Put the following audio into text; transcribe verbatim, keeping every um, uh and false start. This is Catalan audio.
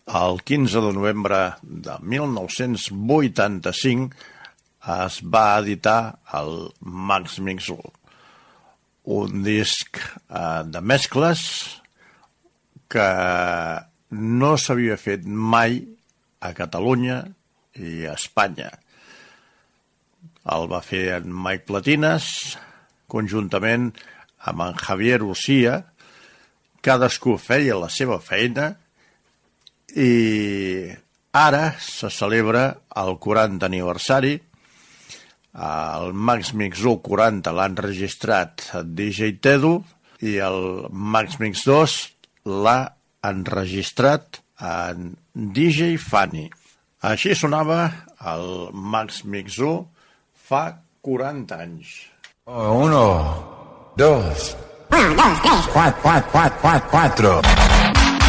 el quinze de novembre de mil nou-cents vuitanta-cinc es va editar el Max Mix-u, un disc eh, de mescles que no s'havia fet mai a Catalunya i a Espanya. El va fer en Mike Platines, conjuntament amb en Javier Ucía. Cadascú feia la seva feina i ara se celebra el quaranta aniversari. El Max Mix-u quaranta l'han registrat D J Tedu i el Max Mix dos l'ha enregistrat en D J Funny. Així sonava el Max Mix-u fa quaranta anys. Uno, dos, uno, dos, tres, cuatro, cuatro, cuatro, cuatro.